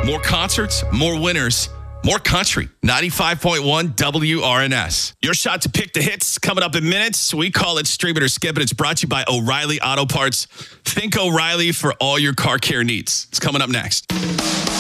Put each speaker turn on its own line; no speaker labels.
more concerts, more winners, more country. 95.1 WRNS. Your shot to pick the hits coming up in minutes. We call it Stream It or Skip It. It's brought to you by O'Reilly Auto Parts. Think O'Reilly for all your car care needs. It's coming up next.